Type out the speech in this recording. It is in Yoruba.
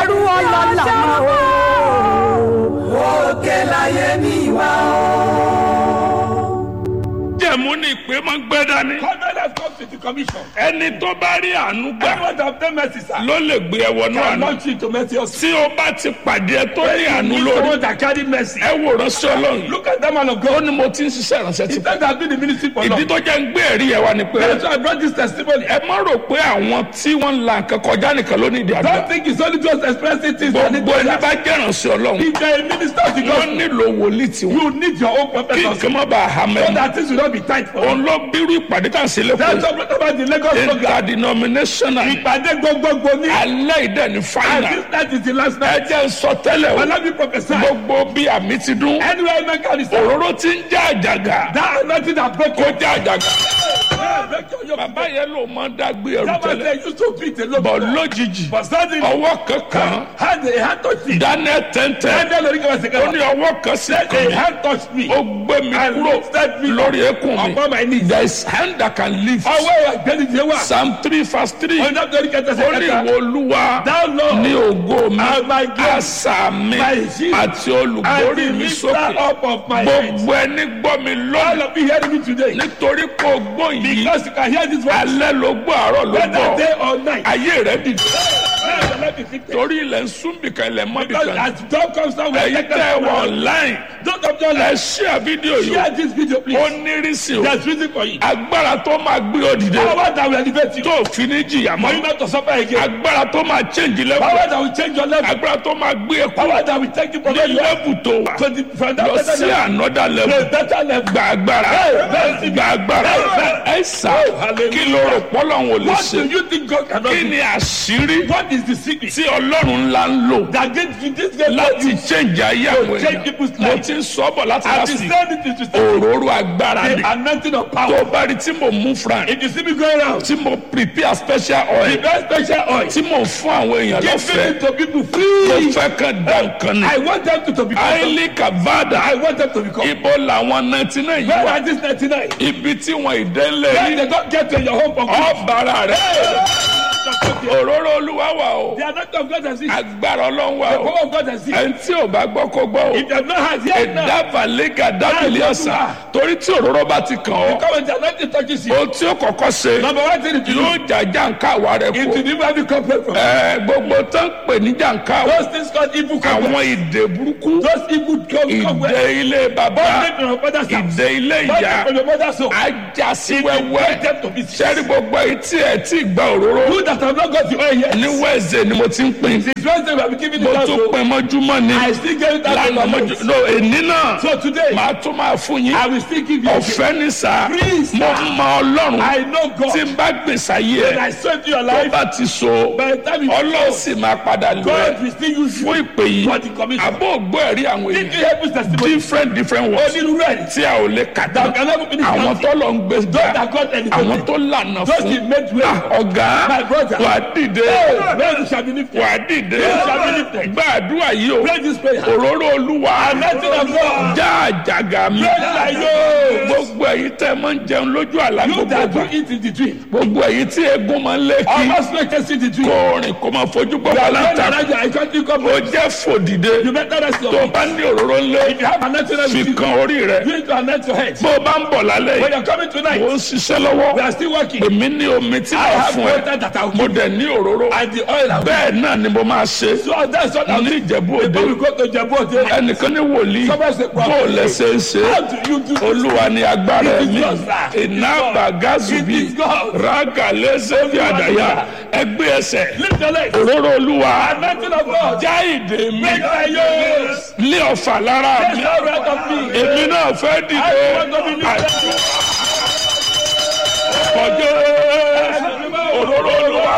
ẹrú ọlọ́lá mọ́ o. òkè láyé mi wá o. jẹ̀mú ni ìpè máa ń gbé dání. Covenant comes with the commission. ẹni tó bá rí àánú gbà Everyone that obtain mercy, sir, ló lè gbé ẹwọ náà can nù. launch you to mercy also. tí o bá ti pàdé ẹ tó ní àánú lórí Someone that carry mercy. ẹ wò ránṣẹ́ ọlọ́run. Look at that man of ó God. ní mo ti ń ṣiṣẹ́ ìránṣẹ́ ti He pẹ́. said that been the ministry for long. ìdí tó jẹ́ ń gbé ẹ̀rí ẹ̀ wá ni pé That's why I brought this testimony. ẹ má rò pé àwọn tí wọ́n ń la nǹkan kọjá nìkan ló ní ìdí àdúrà. Don't think it's only just expressing things that need gbogbo ẹni to bá jẹ́ ìránṣẹ́ ọlọ́run If you are a minister of the wọ́n gospel, nílò wòlíì tiwọn. you need your own prophet kí also. nǹkan má bàa hà So mẹ́rin. that things will not be tight for you. òun ló bírú ìpàdé tá à ń ṣe That's lẹ́kọ̀ọ́ what about the Lagos program. interdenominational Ìpàdé gbogbogbò ní. alẹ́ ìdẹ́ ní And fáínà. this night is the last ẹ night. jẹ́ ń sọ tẹ́lẹ̀ o Allow me prophesy. gbogbo bí àmì ti dún Anywhere I can is that òróró ti ń já àjàgà anointing that break kó your já àjàgà. break your yoke. bàbá yẹn ló máa ń dágbé ẹrù That man tẹ́lẹ̀ say used to beat a lot. bọ̀ lójijì But suddenly, ọwọ́ kankan a hand touched me. Daniel tẹ́ntẹ́ Daniel Orika was ó saying, ní ọwọ́ kan sí a kan hand touched me. ó gbé mi And kúrò lifted me lórí eékún mi upon my knees. there is hand that can lift Ọwọ́ ìgbẹ́ni ti wá. Psalm 3:3 Ọ̀nà tó ní kẹta ó ní ìwọ olúwa Thou Lord, ní ògo mi and my glory, asà mi my shield, àti and olùborí the mi lifter sókè up of my head. gbogbo ẹni gbọ́ mi All lónìí of you hearing me today. nítorí kò gbọ́ yìí Because you can hear this voice. alẹ́ ló gbọ́ àárọ̀ ló Whether gbọ́ day or night. ayé rẹ̀ dìde Let the light be fixed. torí ilẹ̀ ń sún bìkan ilẹ̀ mọ́ Because bìkan as dawn comes down, we are ẹ̀yin taken tẹ́ ẹ wọ from online Don't of your ẹ life. share fídíò yìí Share this video, ó please. nírìsì o There's reason for it. agbára tó máa gbé ọ dìde Power that will elevate you. tó fi ní jìyà For you mọ́ not to suffer again. agbára tó máa change level Power that will change your level. agbára tó máa gbé ẹ Power kúrò that will take you from ní where you are level tó wà to the from that lọ better sí level. another To level a better level. gba agbára gba agbára ẹ sà kí ló rò pọ́lọ́hún ò lè What ṣe do you think God cannot kí do? ni àṣírí What is the secret tí ọlọ́run ńlá ń lò that gives you this great láti value? change ayé àwọn change èèyàn people's mo lives. ti ń sọ bọ̀ láti I've láti been saying it to start. òróró agbára ni The anointing of tó power. bá rí tí mo mú fran If you see me going around, tí mo prepare special the oil best special oil. tí mo fún àwọn èèyàn Giving lọ́fẹ̀ẹ́ it to people mo free. fẹ́ kàn dá nǹkan ni I want them to become. haile kavada I want them to become. ibo làwọn 99 yìí Where wà are these 99? ibi tí wọn ìdẹ́lẹ̀ When rí they don't get to your home for good. ọ̀bàrà rẹ̀ òróró olúwa wà o The anointing of God has seen. The agbára ọlọ́run wà o power of God has seen. ẹni tí ò bá gbọ́ kó gbọ́ o If you have not had yet now, ìdábàlẹ́gà dábìlì ọ̀sán torí tí òróró bá ti kàn ọ́ come and the anointing touches you. ohun tí ó kọ́kọ́ ṣe Number one thing is to yóò jàjà nǹkan àwa rẹ̀ into kó the evil having come from. gbogbo tó ń pè ní jàǹká Those things called evil come. àwọn ìdè burúkú Those evil come. ìdè ilé bàbá Bondage from your father's house. ìdè ilé ìyá Bondage from your mother's home. ajá sí Break wẹ́wẹ́ them to pieces. sẹ́rí gbogbo èyí tí ẹ̀ tí gba òróró You that have not got the oil yet. ní wẹ́ẹ̀sẹ̀ ni mo ti ń pín Since Wednesday we have been giving mo it out. tún So pín mọ́júmọ́ ni I still get it out lánàá of my mọ́jú mouth. no èní náà So today màá tún máa fún yín I will still give you. ọ̀fẹ́ ní sá Please, mo mọ ọlọ́run I know God. tí n bá gbèsè ayé When ẹ̀ I saw into your tó life, bá ti so by the time you ọlọ́run sì máa padà lọ ẹ̀ God will still use you fún ìpè yìí for the commission. àbó ògbó ẹ̀rí àwọn Did you èèyàn help his testimony? different words Onírúurú ẹ̀rí. tí a ò lè kà That tán can never finish àwọn counting. tó lọ ń gbé Those gbà that got àwọn elevated. tó lànà Those he fún made way. ọ̀gá My brother. wà á dìde Where you shall be lifted. wà á dìde shall be lifted. gbàdúrà yìí o Pray this prayer. òróró olúwa Anointing of God. já àjàgà mi Pray like you. gbogbo èyí tẹ́ máa ń jẹun lójú àlá You gbogbo that do ìgbà eat in the dream. gbogbo èyí tí egun máa ń lé kí Almost make us in the dream. kó rìn kó máa fojú gbọ́ bá láǹtà I can't think of ó it. jẹ́ fòdìde You better rest your tó mind. bá ní òróró ńlẹ̀ If you have anointing of fi the kan orí rẹ̀ you need to anoint your head. bó o bá ń bọ̀ lálẹ́ When yìí you're coming tonight, mo ń ṣiṣẹ́ lọ́wọ́ we are still working. èmi ní omi tí I màá have fún ẹ water that I will mo give dẹ̀ ní òróró and the oil I will bẹ́ẹ̀ náà ni mo máa ṣe So that's what I'll ní do. Ìjẹ̀bú Òde Before we go to Jebote, ẹnìkan ní wòlíì Somebody say, bó o lẹ́sẹ̀ ń ṣe how do you do this? olúwa ni agbára It is mi God, sir. It is iná God. bàgázùbí It is God. rága lẹ́sẹ̀ bí àdáyà ẹgbẹ́ ẹsẹ̀ Lift your legs. òróró olúwa Anointing of God. já ìdè mi Make my yours. lé ọ̀fà lára Take mi no right of me. èmi náà fẹ́ dìde I want to be lifted. kọjá